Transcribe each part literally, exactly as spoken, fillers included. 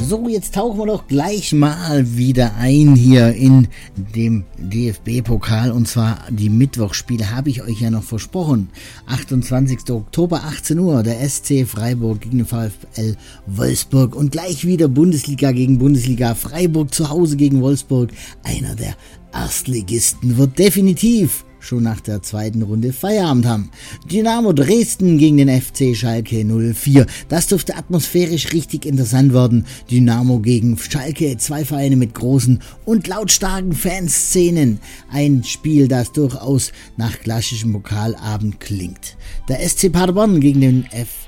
So, jetzt tauchen wir doch gleich mal wieder ein hier in dem D F B-Pokal, und zwar die Mittwochsspiele habe ich euch ja noch versprochen. achtundzwanzigster Oktober, achtzehn Uhr, der S C Freiburg gegen den VfL Wolfsburg und gleich wieder Bundesliga gegen Bundesliga. Freiburg zu Hause gegen Wolfsburg. Einer der Erstligisten wird definitiv schon nach der zweiten Runde Feierabend haben. Dynamo Dresden gegen den F C Schalke null vier. Das dürfte atmosphärisch richtig interessant werden. Dynamo gegen Schalke, zwei Vereine mit großen und lautstarken Fanszenen. Ein Spiel, das durchaus nach klassischem Pokalabend klingt. Der S C Paderborn gegen den F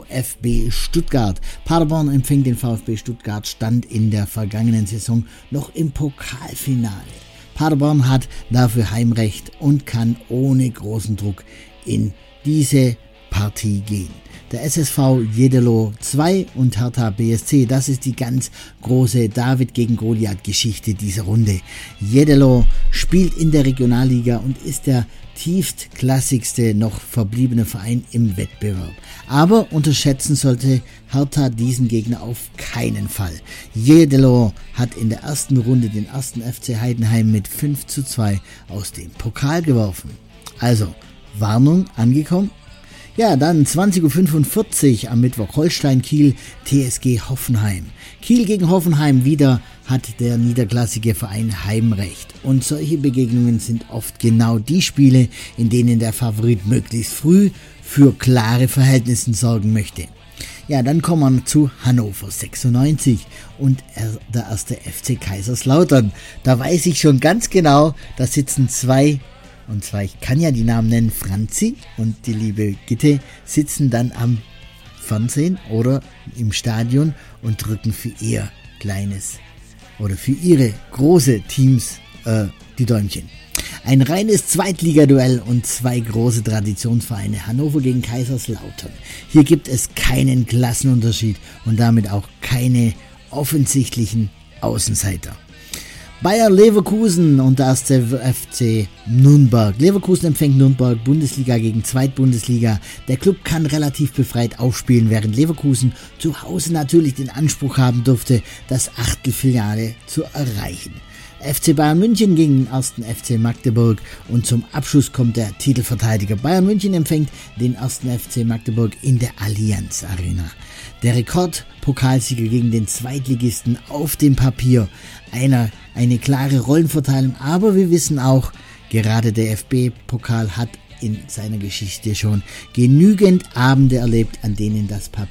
VfB Stuttgart. Paderborn empfängt den VfB Stuttgart, stand in der vergangenen Saison noch im Pokalfinale. Paderborn hat dafür Heimrecht und kann ohne großen Druck in diese Partie gehen. Der S S V Jeddelo zwei und Hertha B S C, das ist die ganz große David gegen Goliath Geschichte dieser Runde. Jeddelo spielt in der Regionalliga und ist der tiefstklassigste noch verbliebene Verein im Wettbewerb. Aber unterschätzen sollte Hertha diesen Gegner auf keinen Fall. Jeddelo hat in der ersten Runde den ersten F C Heidenheim mit fünf zu zwei aus dem Pokal geworfen. Also, Warnung angekommen? Ja, dann zwanzig Uhr fünfundvierzig am Mittwoch Holstein-Kiel, T S G Hoffenheim. Kiel gegen Hoffenheim, wieder hat der niederklassige Verein Heimrecht. Und solche Begegnungen sind oft genau die Spiele, in denen der Favorit möglichst früh für klare Verhältnisse sorgen möchte. Ja, dann kommen wir zu Hannover sechsundneunzig und der erste F C Kaiserslautern. Da weiß ich schon ganz genau, da sitzen zwei, und zwar, ich kann ja die Namen nennen, Franzi und die liebe Gitte, sitzen dann am Fernsehen oder im Stadion und drücken für ihr kleines oder für ihre große Teams äh, die Däumchen. Ein reines Zweitligaduell und zwei große Traditionsvereine, Hannover gegen Kaiserslautern. Hier gibt es keinen Klassenunterschied und damit auch keine offensichtlichen Außenseiter. Bayer Leverkusen und der erste F C Nürnberg. Leverkusen empfängt Nürnberg, Bundesliga gegen Zweitbundesliga. Der Club kann relativ befreit aufspielen, während Leverkusen zu Hause natürlich den Anspruch haben dürfte, das Achtelfinale zu erreichen. F C Bayern München gegen den ersten F C Magdeburg und zum Abschluss kommt der Titelverteidiger. Bayern München empfängt den ersten F C Magdeburg in der Allianz Arena. Der Rekordpokalsieger gegen den Zweitligisten auf dem Papier. Einer, eine klare Rollenverteilung, aber wir wissen auch, gerade der F B-Pokal hat in seiner Geschichte schon genügend Abende erlebt, an denen das Papier